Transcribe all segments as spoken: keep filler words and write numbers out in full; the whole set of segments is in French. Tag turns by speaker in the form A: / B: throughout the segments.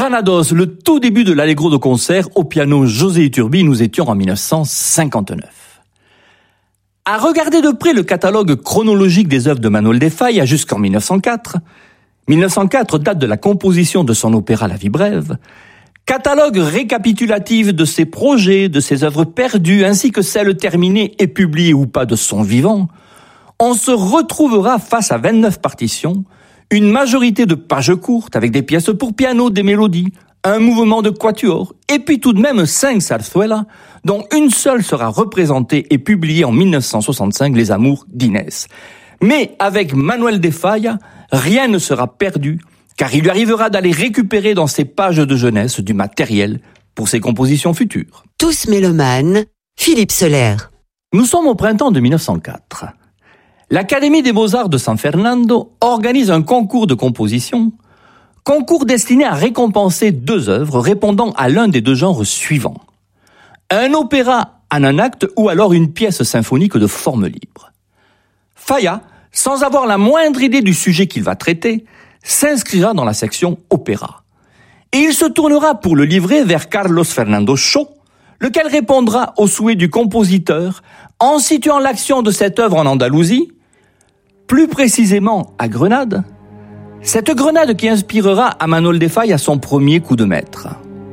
A: Granados, le tout début de l'Allegro de concert au piano José Iturbi, nous étions en mille neuf cent cinquante-neuf. À regarder de près le catalogue chronologique des œuvres de Manuel de Falla jusqu'en mille neuf cent quatre, mille neuf cent quatre date de la composition de son opéra La Vie brève, catalogue récapitulatif de ses projets, de ses œuvres perdues, ainsi que celles terminées et publiées ou pas de son vivant, on se retrouvera face à vingt-neuf partitions, une majorité de pages courtes avec des pièces pour piano, des mélodies, un mouvement de quatuor, et puis tout de même cinq zarzuelas, dont une seule sera représentée et publiée en mille neuf cent soixante-cinq, Les Amours d'Inès. Mais avec Manuel de Falla, rien ne sera perdu, car il lui arrivera d'aller récupérer dans ses pages de jeunesse du matériel pour ses compositions futures.
B: Tous mélomanes, Philippe Soler.
A: Nous sommes au printemps de mille neuf cent quatre. L'Académie des Beaux-Arts de San Fernando organise un concours de composition, concours destiné à récompenser deux œuvres répondant à l'un des deux genres suivants. Un opéra en un acte ou alors une pièce symphonique de forme libre. Falla, sans avoir la moindre idée du sujet qu'il va traiter, s'inscrira dans la section opéra. Et il se tournera pour le livrer vers Carlos Fernando Shaw, lequel répondra au souhait du compositeur en situant l'action de cette œuvre en Andalousie, plus précisément à Grenade, cette Grenade qui inspirera à Manuel de Falla son premier coup de maître.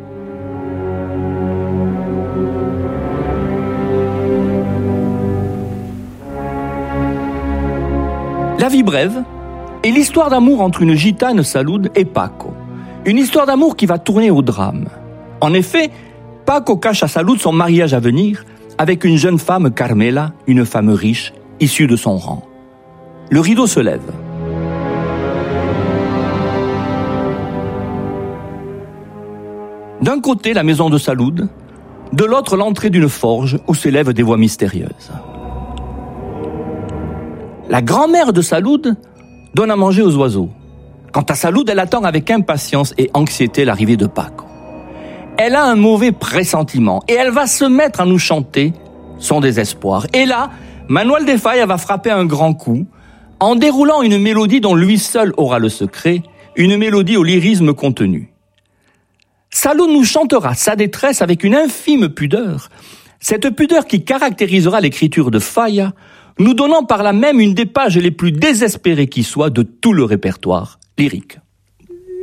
A: La Vie brève est l'histoire d'amour entre une gitane Salud et Paco. Une histoire d'amour qui va tourner au drame. En effet, Paco cache à Salud son mariage à venir avec une jeune femme, Carmela, une femme riche, issue de son rang. Le rideau se lève. D'un côté, la maison de Salud, de l'autre, l'entrée d'une forge où s'élèvent des voix mystérieuses. La grand-mère de Salud donne à manger aux oiseaux. Quant à Salud, elle attend avec impatience et anxiété l'arrivée de Paco. Elle a un mauvais pressentiment et elle va se mettre à nous chanter son désespoir. Et là, Manuel de Falla va frapper un grand coup en déroulant une mélodie dont lui seul aura le secret, une mélodie au lyrisme contenu. Salud nous chantera sa détresse avec une infime pudeur, cette pudeur qui caractérisera l'écriture de Falla, nous donnant par là même une des pages les plus désespérées qui soit de tout le répertoire lyrique.